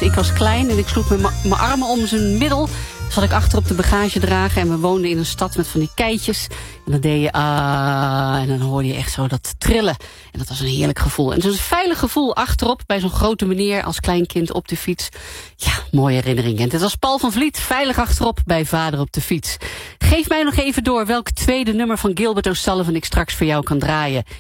Ik was klein en ik sloeg met mijn armen om zijn middel. Zat ik achter op de bagagedrager en we woonden in een stad met van die keitjes. En dan deed je en dan hoorde je echt zo dat trillen. En dat was een heerlijk gevoel. En het was een veilig gevoel achterop bij zo'n grote meneer als klein kind op de fiets. Ja, mooie herinnering. En dit was Paul van Vliet, veilig achterop bij vader op de fiets. Geef mij nog even door welk tweede nummer van Gilbert O'Sullivan ik straks voor jou kan draaien.